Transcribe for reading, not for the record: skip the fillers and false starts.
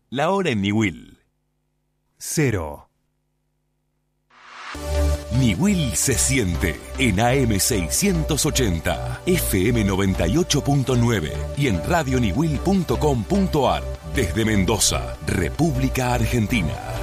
La hora en Niwil. 0. Niwil se siente en AM 680, FM 98.9 y en radioniwil.com.ar desde Mendoza, República Argentina.